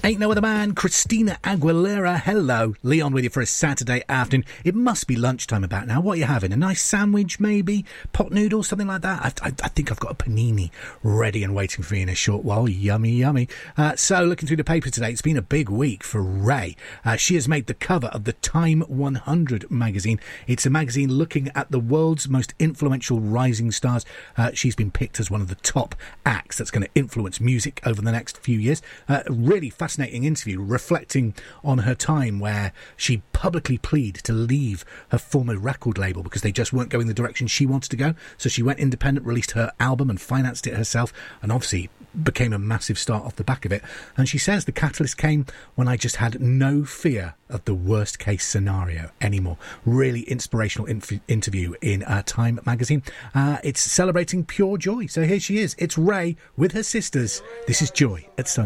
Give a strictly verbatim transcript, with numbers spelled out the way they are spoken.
Ain't No Other Man, Christina Aguilera. Hello, Leon with you for a Saturday afternoon. It must be lunchtime about now. What are you having? A nice sandwich, maybe? Pot noodles, something like that? I, I, I think I've got a panini ready and waiting for me in a short while. Yummy, yummy. Uh, so, looking through the paper today, it's been a big week for Ray. Uh, she has made the cover of the Time one hundred magazine. It's a magazine looking at the world's most influential rising stars. Uh, she's been picked as one of the top acts that's going to influence music over the next few years. Uh, really fascinating interview reflecting on her time where she publicly pleaded to leave her former record label because they just weren't going the direction she wanted to go. So she went independent, released her album and financed it herself, and obviously became a massive star off the back of it. And she says the catalyst came when I just had no fear of the worst case scenario anymore. Really inspirational inf- interview in uh, Time magazine. Uh, it's celebrating pure joy. So here she is. It's Ray with her sisters. This is Joy at Sun.